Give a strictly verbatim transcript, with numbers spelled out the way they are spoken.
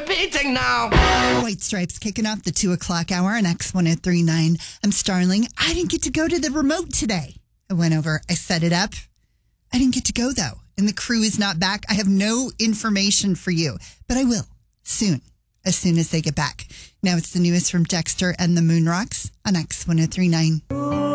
repeating now. White Stripes kicking off the two o'clock hour on X one oh three point nine. I'm Starling. I didn't get to go to the remote today. I went over. I set it up. I didn't get to go, though. And the crew is not back. I have no information for you, but I will soon, as soon as they get back. Now it's the newest from Dexter and the Moonrocks on X one oh three point nine.